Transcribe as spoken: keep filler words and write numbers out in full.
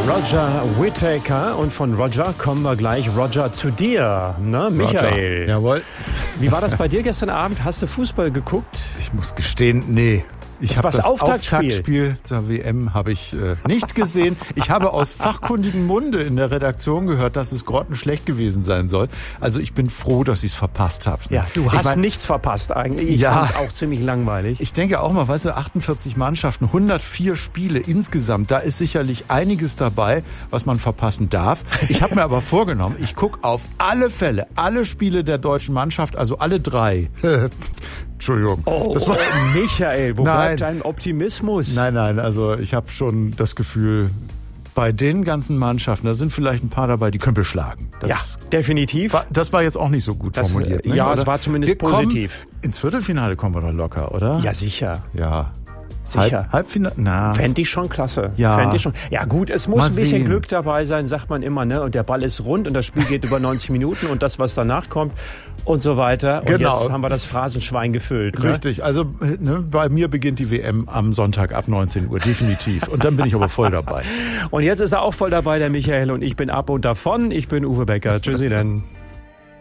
Roger Whittaker, und von Roger kommen wir gleich, Roger, zu dir, ne, Michael? Roger. Jawohl. Wie war das bei dir gestern Abend? Hast du Fußball geguckt? Ich muss gestehen, nee. Ich habe das Auftaktspiel. Auftaktspiel zur W M habe ich äh, nicht gesehen. Ich habe aus fachkundigem Munde in der Redaktion gehört, dass es grottenschlecht gewesen sein soll. Also ich bin froh, dass ich es verpasst habe. Ja, du hast ich mein, nichts verpasst eigentlich. Ich ja, fand es auch ziemlich langweilig. Ich denke auch mal, weißt du, achtundvierzig Mannschaften, hundertvier Spiele insgesamt. Da ist sicherlich einiges dabei, was man verpassen darf. Ich habe mir aber vorgenommen, ich gucke auf alle Fälle, alle Spiele der deutschen Mannschaft, also alle drei. Entschuldigung. Oh, das war, oh, Michael, wo nein, bleibt dein Optimismus? Nein, nein, also ich habe schon das Gefühl, bei den ganzen Mannschaften, da sind vielleicht ein paar dabei, die können wir schlagen. Das ja, definitiv. War, das war jetzt auch nicht so gut das, formuliert. Ne? Ja, oder? es war zumindest wir positiv. Kommen, ins Viertelfinale kommen wir doch locker, oder? Ja, sicher. Ja. Sicher. Halb, Halbfinale? Na. Fände ich schon klasse. Ja. Fänd ich schon. Ja gut, es muss Mal ein bisschen sehen. Glück dabei sein, sagt man immer, ne? Und der Ball ist rund und das Spiel geht über neunzig Minuten und das, was danach kommt und so weiter. Und genau. Jetzt haben wir das Phrasenschwein gefüllt. Ne? Richtig, also ne, bei mir beginnt die W M am Sonntag ab neunzehn Uhr, definitiv. Und dann bin ich aber voll dabei. Und jetzt ist er auch voll dabei, der Michael, und ich bin ab und davon. Ich bin Uwe Becker. Tschüssi denn.